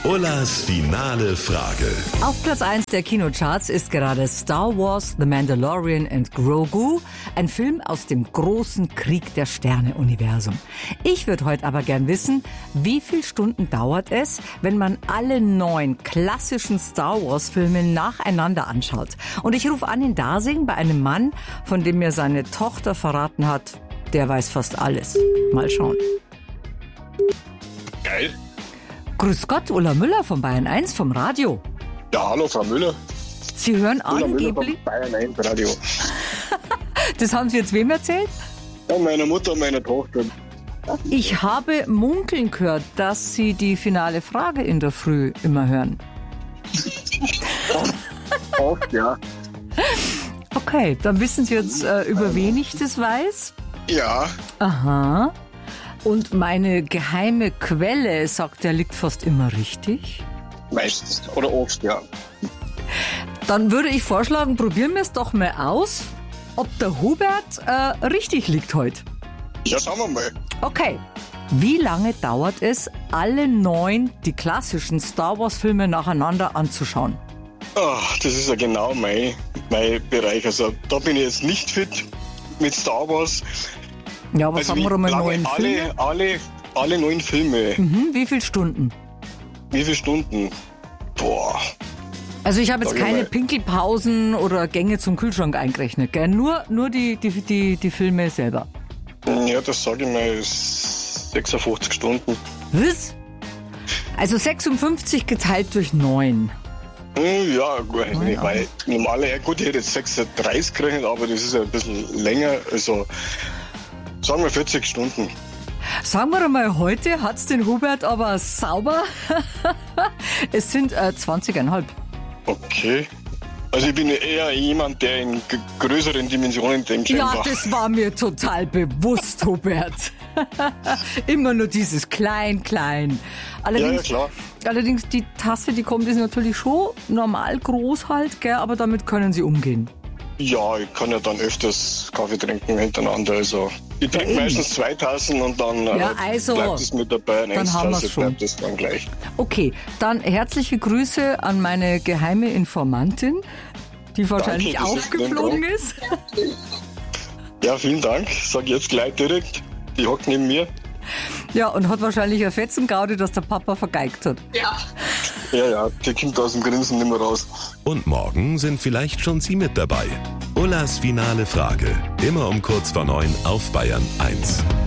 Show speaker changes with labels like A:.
A: Ullas finale Frage.
B: Auf Platz 1 der Kinocharts ist gerade Star Wars, The Mandalorian and Grogu, ein Film aus dem großen Krieg der Sterne-Universum. Ich würde heute aber gern wissen, wie viele Stunden dauert es, wenn man alle 9 klassischen Star Wars-Filme nacheinander anschaut. Und ich rufe an in Dasing bei einem Mann, von dem mir seine Tochter verraten hat, der weiß fast alles. Mal schauen.
C: Geil.
B: Grüß Gott, Ulla Müller von Bayern 1 vom Radio.
C: Ja, hallo Frau Müller.
B: Sie hören
C: Ulla Müller
B: angeblich...
C: vom Bayern 1 Radio.
B: Das haben Sie jetzt wem erzählt?
C: Ja, meiner Mutter und meiner Tochter.
B: Ich habe munkeln gehört, dass Sie die finale Frage in der Früh immer hören.
C: Oft, ja.
B: Okay, dann wissen Sie jetzt, über wen ich das weiß.
C: Ja,
B: Aha. Und meine geheime Quelle sagt, der liegt fast immer richtig.
C: meistens. Oder oft, ja.
B: Dann würde ich vorschlagen, probieren wir es doch mal aus, ob der Hubert richtig liegt heute.
C: Ja, schauen wir mal.
B: Okay. Wie lange dauert es, alle 9 die klassischen Star Wars Filme nacheinander anzuschauen?
C: Das ist ja genau mein Bereich. Also da bin ich jetzt nicht fit mit Star Wars.
B: Ja, aber
C: Also
B: sagen wir mal
C: lange
B: 9 Filme.
C: alle 9 Filme.
B: Wie viele Stunden?
C: Wie viele Stunden? Boah.
B: Also ich habe jetzt
C: Sag ich
B: keine
C: mal.
B: Pinkelpausen oder Gänge zum Kühlschrank eingerechnet, gell? Nur die Filme selber.
C: Ja, das sage ich mal, ist 56 Stunden.
B: Was? Also 56 geteilt durch 9.
C: Ja, gut, weil normaler, gut, ich hätte jetzt 36 gerechnet, aber das ist ja ein bisschen länger, also sagen wir 40 Stunden.
B: Sagen wir mal, heute hat's den Hubert aber sauber. Es sind 20,5.
C: Okay. Also ich bin eher jemand, der in größeren Dimensionen denkt.
B: Ja,
C: einfach.
B: das war mir total bewusst, Hubert. Immer nur dieses klein.
C: Ja, klar.
B: Allerdings die Tasse, die kommt, ist natürlich schon normal groß halt, gell? Aber damit können Sie umgehen.
C: Ja, ich kann ja dann öfters Kaffee trinken hintereinander. Also ich trinke
B: eben.
C: meistens 2000 und dann
B: Ja, also,
C: bleibt es mit dabei. Eine
B: dann haben wir's
C: Tasse
B: schon.
C: bleibt es dann gleich.
B: Okay, dann herzliche Grüße an meine geheime Informantin, die wahrscheinlich
C: das ist
B: aufgeflogen ist.
C: Ja, vielen Dank. Sag jetzt gleich direkt. Die hockt neben mir.
B: Ja, und hat wahrscheinlich ein Fetzengaudi, dass der Papa vergeigt hat.
C: Ja, die kommt aus dem Grinsen nicht mehr raus.
A: Und morgen sind vielleicht schon Sie mit dabei. Ullas finale Frage. Immer um kurz vor 9 auf Bayern 1.